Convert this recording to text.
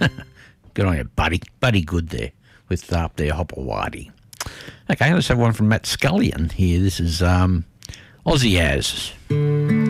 Good on you, buddy. Buddy good there with Up There Hopperwadi. Okay, let's have one from Matt Scullion here. This is Aussie As.